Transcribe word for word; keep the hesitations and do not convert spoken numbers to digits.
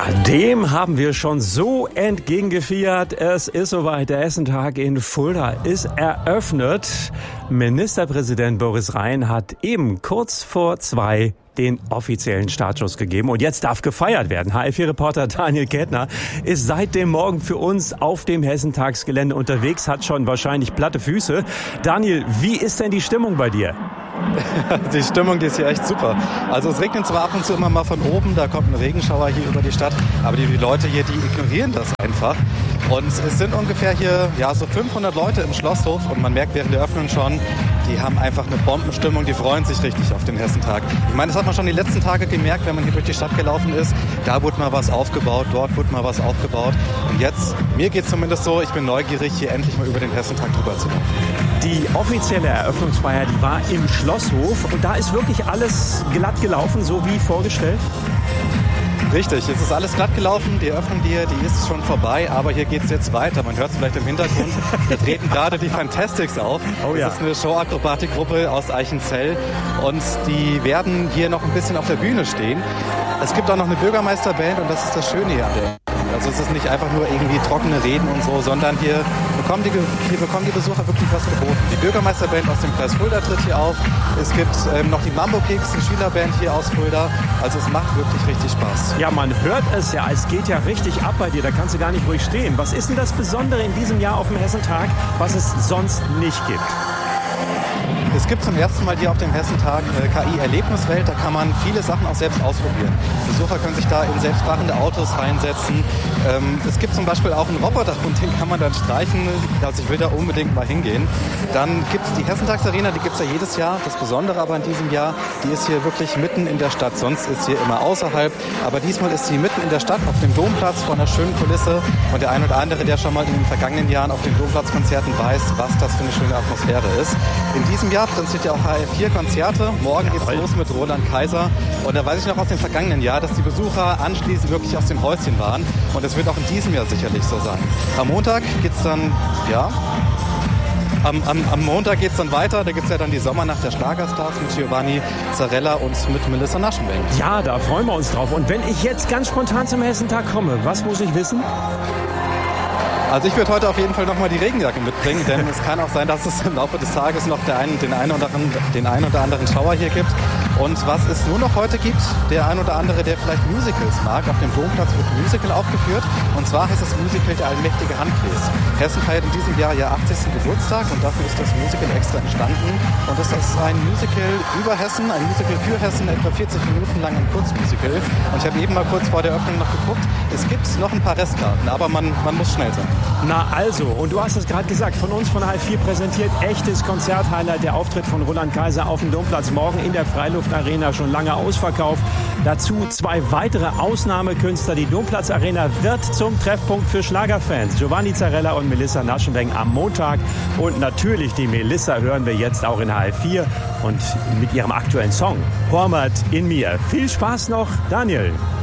Ja, dem haben wir schon so entgegengefiebert. Es ist soweit, der Hessentag in Fulda ist eröffnet. Ministerpräsident Boris Rhein hat eben kurz vor zwei den offiziellen Startschuss gegeben. Und jetzt darf gefeiert werden. H L vier-Reporter Daniel Kettner ist seit dem Morgen für uns auf dem Hessentagsgelände unterwegs, hat schon wahrscheinlich platte Füße. Daniel, wie ist denn die Stimmung bei dir? Die Stimmung, die ist hier echt super. Also es regnet zwar ab und zu immer mal von oben, da kommt ein Regenschauer hier über die Stadt, aber die, die Leute hier, die ignorieren das einfach. Und es sind ungefähr hier ja so fünfhundert Leute im Schlosshof und man merkt während der Öffnung schon, die haben einfach eine Bombenstimmung, die freuen sich richtig auf den Hessentag. Ich meine, das hat man schon die letzten Tage gemerkt, wenn man hier durch die Stadt gelaufen ist. Da wurde mal was aufgebaut, dort wurde mal was aufgebaut. Und jetzt, mir geht es zumindest so, ich bin neugierig, hier endlich mal über den Hessentag drüber zu laufen. Die offizielle Eröffnungsfeier, die war im Schlosshof und da ist wirklich alles glatt gelaufen, so wie vorgestellt? Richtig, es ist alles glatt gelaufen. Die Eröffnung hier, die ist schon vorbei, aber hier geht es jetzt weiter. Man hört es vielleicht im Hintergrund. Da treten gerade die Fantastics auf. Oh ja. Das ist eine Showakrobatikgruppe aus Eichenzell und die werden hier noch ein bisschen auf der Bühne stehen. Es gibt auch noch eine Bürgermeisterband und das ist das Schöne hier an der. Also es ist nicht einfach nur irgendwie trockene Reden und so, sondern hier bekommen die, hier bekommen die Besucher wirklich was geboten. Die Bürgermeisterband aus dem Kreis Fulda tritt hier auf. Es gibt ähm, noch die Mambo Kicks, eine Schülerband hier aus Fulda. Also es macht wirklich richtig Spaß. Ja, man hört es ja, es geht ja richtig ab bei dir, da kannst du gar nicht ruhig stehen. Was ist denn das Besondere in diesem Jahr auf dem Hessentag, was es sonst nicht gibt? Es gibt zum ersten Mal hier auf dem Hessentag äh, K I-Erlebniswelt. Da kann man viele Sachen auch selbst ausprobieren. Besucher können sich da in selbstfahrende Autos reinsetzen. Ähm, es gibt zum Beispiel auch einen Roboter und den kann man dann streichen. Also ich will da unbedingt mal hingehen. Dann gibt es die Hessentagsarena, die gibt es ja jedes Jahr. Das Besondere aber in diesem Jahr, die ist hier wirklich mitten in der Stadt. Sonst ist sie immer außerhalb. Aber diesmal ist sie mitten in der Stadt auf dem Domplatz vor einer schönen Kulisse. Und der ein oder andere, der schon mal in den vergangenen Jahren auf den Domplatzkonzerten weiß, was das für eine schöne Atmosphäre ist. In diesem Jahr präsentiert ja auch H L vier Konzerte. Morgen geht's los mit Roland Kaiser. Und da weiß ich noch aus dem vergangenen Jahr, dass die Besucher anschließend wirklich aus dem Häuschen waren. Und es wird auch in diesem Jahr sicherlich so sein. Am Montag geht's dann, ja, am, am, am Montag geht's dann weiter. Da gibt's ja dann die Sommernacht der Schlagerstars mit Giovanni Zarella und mit Melissa Naschenweng. Ja, da freuen wir uns drauf. Und wenn ich jetzt ganz spontan zum Hessentag komme, was muss ich wissen? Also ich würde heute auf jeden Fall nochmal die Regenjacke mitbringen, denn es kann auch sein, dass es im Laufe des Tages noch der einen, den, einen oder anderen, den einen oder anderen Schauer hier gibt. Und was es nur noch heute gibt, der ein oder andere, der vielleicht Musicals mag, auf dem Domplatz wird ein Musical aufgeführt. Und zwar heißt das Musical Der allmächtige Handkreis. Hessen feiert in diesem Jahr ihr achtzigsten Geburtstag und dafür ist das Musical extra entstanden. Und das ist ein Musical über Hessen, ein Musical für Hessen, etwa vierzig Minuten lang ein Kurzmusical. Und ich habe eben mal kurz vor der Öffnung noch geguckt. Es gibt noch ein paar Restkarten, aber man, man muss schnell sein. Na also, und du hast es gerade gesagt, von uns von H L vier präsentiert, echtes Konzerthighlight, der Auftritt von Roland Kaiser auf dem Domplatz morgen in der Freiluftarena, schon lange ausverkauft. Dazu zwei weitere Ausnahmekünstler. Die Domplatzarena wird zum Treffpunkt für Schlagerfans. Giovanni Zarella und Melissa Naschenweng am Montag. Und natürlich die Melissa hören wir jetzt auch in H L vier und mit ihrem aktuellen Song Hormat in mir. Viel Spaß noch, Daniel.